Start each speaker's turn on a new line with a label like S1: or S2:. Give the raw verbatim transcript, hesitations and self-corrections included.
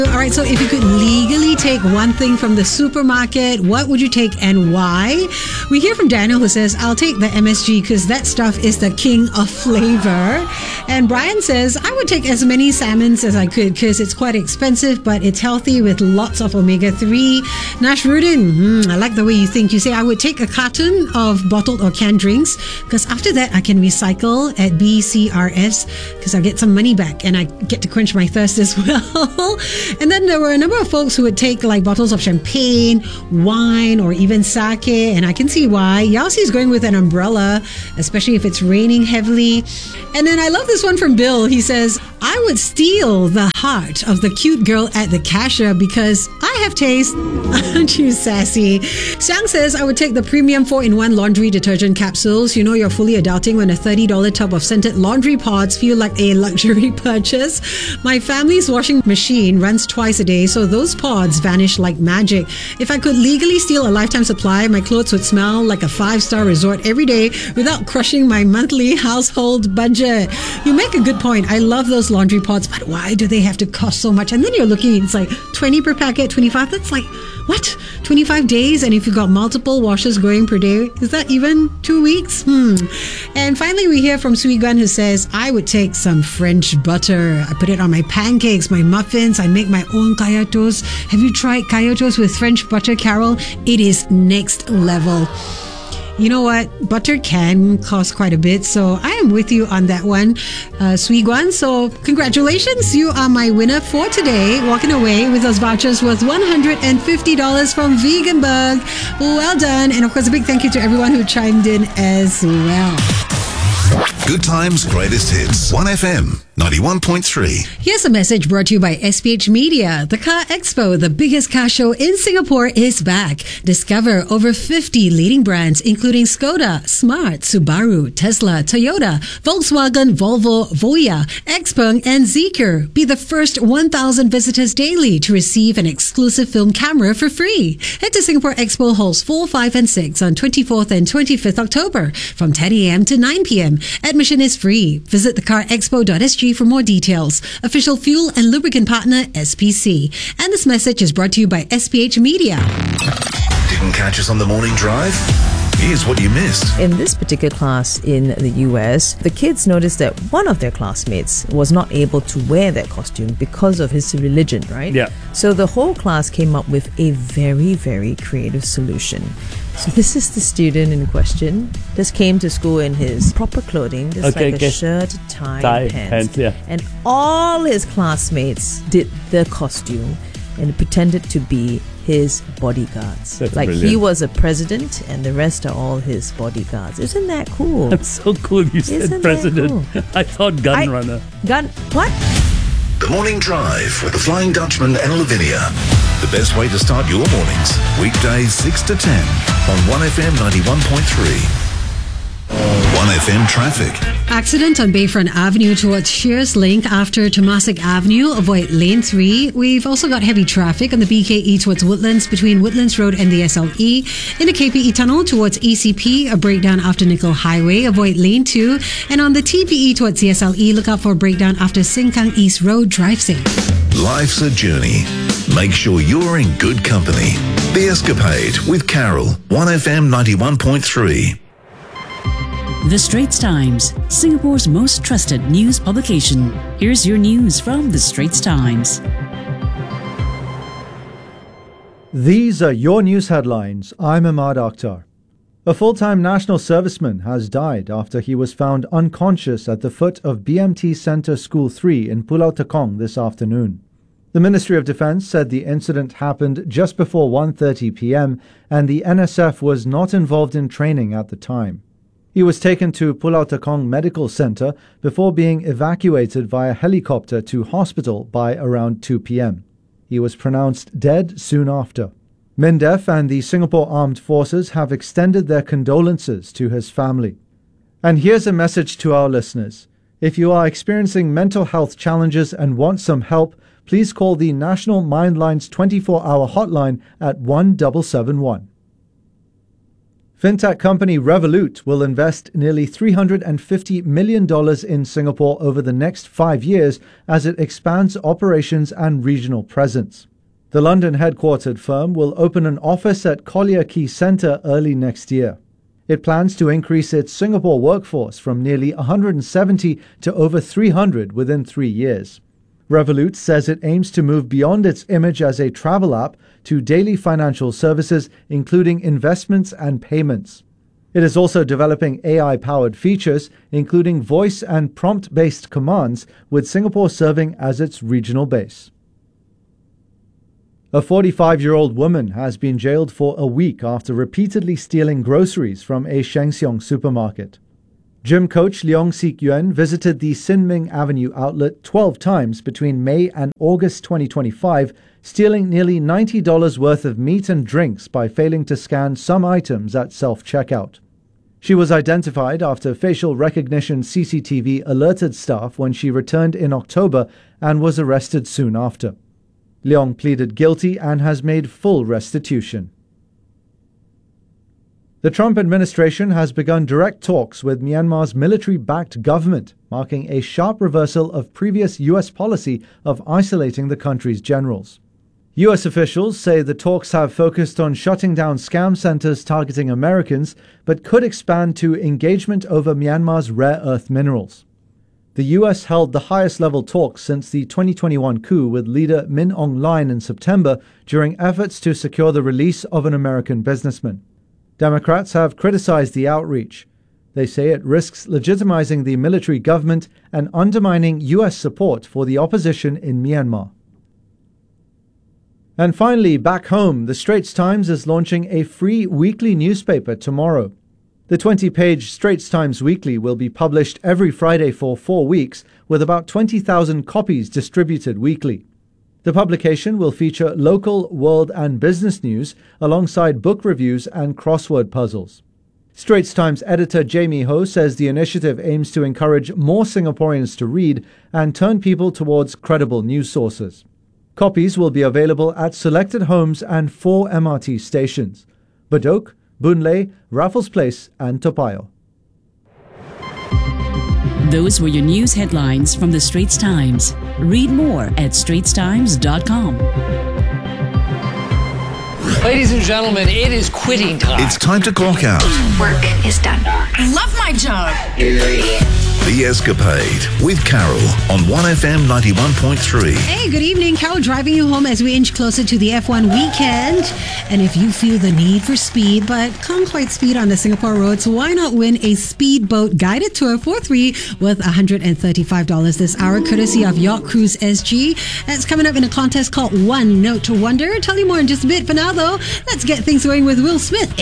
S1: All right, so if you could legally take one thing from the supermarket, what would you take and why? We hear from Daniel who says, I'll take the M S G because that stuff is the king of flavor. And Brian says, I would take as many salmons as I could because it's quite expensive, but it's healthy with lots of omega three. Nashrudin, hmm, I like the way you think. You say, I would take a carton of bottled or canned drinks because after that I can recycle at B C R S because I get some money back and I get to quench my thirst as well. And then there were a number of folks who would take like bottles of champagne, wine, or even sake, and I can see why. Yasi's going with an umbrella, especially if it's raining heavily. And then I love this one from Bill. He says, I would steal the heart of the cute girl at the cashier because I have taste. Aren't you sassy? Xiang says, I would take the premium four in one laundry detergent capsules. You know you're fully adulting when a thirty dollars tub of scented laundry pods feel like a luxury purchase. My family's washing machine runs twice a day, so those pods vanish like magic. If I could legally steal a lifetime supply, my clothes would smell like a five-star resort every day without crushing my monthly household budget. You make a good point. I love those laundry pods, but why do they have to cost so much? And then you're looking, it's like twenty per packet, twenty-five. That's like, what? twenty-five days? And if you've got multiple washes going per day, is that even two weeks? Hmm. And finally, we hear from Sui Guan who says, I would take some French butter. I put it on my pancakes, my muffins. I make my own kaya toast. Have you tried kaya toast with French butter, Carol? It is next level. You know what? Butter can cost quite a bit, so I am with you on that one, uh, Sui Guan. So congratulations, you are my winner for today, walking away with those vouchers worth one hundred fifty dollars from Veganburg. Well done. And of course, a big thank you to everyone who chimed in as well.
S2: Good times, greatest hits. one F M ninety-one point three.
S1: Here's a message brought to you by S P H Media. The Car Expo, the biggest car show in Singapore, is back. Discover over fifty leading brands, including Skoda, Smart, Subaru, Tesla, Toyota, Volkswagen, Volvo, Voya, Xpeng, and Zeekr. Be the first one thousand visitors daily to receive an exclusive film camera for free. Head to Singapore Expo Halls four, five, and six on twenty-fourth and twenty-fifth October from ten a.m. to nine p.m. Admission is free. Visit the car expo dot s g for more details. Official fuel and lubricant partner, S P C. And this message is brought to you by S P H Media.
S2: Didn't catch us on the morning drive? Here's what you missed.
S3: In this particular class in the U S, the kids noticed that one of their classmates was not able to wear that costume because of his religion, right?
S4: Yeah.
S3: So the whole class came up with a very, very creative solution. So this is the student in question. Just came to school in his proper clothing, just
S4: Okay,
S3: like
S4: okay.
S3: a shirt, tie,
S4: Tie,
S3: and pants.
S4: pants, yeah.
S3: And all his classmates did the costume and pretended to be his bodyguards.
S4: That's
S3: like he
S4: brilliant.
S3: was a president and the rest are all his bodyguards. Isn't that cool?
S4: That's so cool you said
S3: Isn't that
S4: president.
S3: cool?
S4: I thought gun
S3: I-
S4: runner.
S3: Gun what?
S2: The Morning Drive with the Flying Dutchman and Lavinia. The best way to start your mornings. Weekdays six to ten on one F M ninety-one point three. one F M traffic.
S1: Accident on Bayfront Avenue towards Shears Link after Temasek Avenue. Avoid lane three. We've also got heavy traffic on the B K E towards Woodlands between Woodlands Road and the S L E. In the K P E tunnel towards E C P, a breakdown after Nickel Highway. Avoid lane two. And on the T P E towards the S L E, look out for a breakdown after Sengkang East Road. Drive safe.
S2: Life's a journey. Make sure you're in good company. The Escapade with Carol. one F M ninety-one point three.
S5: The Straits Times, Singapore's most trusted news publication. Here's your news from The Straits Times.
S6: These are your news headlines. I'm Ahmad Akhtar. A full-time national serviceman has died after he was found unconscious at the foot of B M T Centre School three in Pulau Tekong this afternoon. The Ministry of Defence said the incident happened just before one thirty p.m. and the N S F was not involved in training at the time. He was taken to Pulau Tekong Medical Centre before being evacuated via helicopter to hospital by around two p.m. He was pronounced dead soon after. MINDEF and the Singapore Armed Forces have extended their condolences to his family. And here's a message to our listeners. If you are experiencing mental health challenges and want some help, please call the National Mindlines twenty-four hour hotline at one seven seven one. Fintech company Revolut will invest nearly three hundred fifty million dollars in Singapore over the next five years as it expands operations and regional presence. The London-headquartered firm will open an office at Collyer Quay Centre early next year. It plans to increase its Singapore workforce from nearly one hundred seventy to over three hundred within three years. Revolut says it aims to move beyond its image as a travel app to daily financial services, including investments and payments. It is also developing A I-powered features, including voice and prompt-based commands, with Singapore serving as its regional base. A forty-five-year-old woman has been jailed for a week after repeatedly stealing groceries from a Sheng Siong supermarket. Gym coach Leong Sik Yuan visited the Sin Ming Avenue outlet twelve times between May and August twenty twenty-five, stealing nearly ninety dollars worth of meat and drinks by failing to scan some items at self-checkout. She was identified after facial recognition C C T V alerted staff when she returned in October and was arrested soon after. Leong pleaded guilty and has made full restitution. The Trump administration has begun direct talks with Myanmar's military-backed government, marking a sharp reversal of previous U S policy of isolating the country's generals. U S officials say the talks have focused on shutting down scam centers targeting Americans, but could expand to engagement over Myanmar's rare earth minerals. The U S held the highest-level talks since the twenty twenty-one coup with leader Min Aung Hlaing in September during efforts to secure the release of an American businessman. Democrats have criticized the outreach. They say it risks legitimizing the military government and undermining U S support for the opposition in Myanmar. And finally, back home, the Straits Times is launching a free weekly newspaper tomorrow. The twenty-page Straits Times Weekly will be published every Friday for four weeks, with about twenty thousand copies distributed weekly. The publication will feature local, world and business news alongside book reviews and crossword puzzles. Straits Times editor Jamie Ho says the initiative aims to encourage more Singaporeans to read and turn people towards credible news sources. Copies will be available at selected homes and four M R T stations: Bedok, Boon Lay, Raffles Place and Toa Payoh.
S5: Those were your news headlines from the Straits Times. Read more at straits times dot com.
S4: Ladies and gentlemen, it is quitting time.
S2: It's time to clock out.
S7: Work is done.
S8: I love my job.
S2: The Escapade with Carol on one F M ninety-one point three.
S1: Hey, good evening. Carol driving you home as we inch closer to the F one weekend. And if you feel the need for speed but can't quite speed on the Singapore roads, why not win a speedboat guided tour for three worth one hundred thirty-five dollars this hour, courtesy of Yacht Cruise S G. That's coming up in a contest called One Note to Wonder. Tell you more in just a bit. For now, though, let's get things going with Will Smith.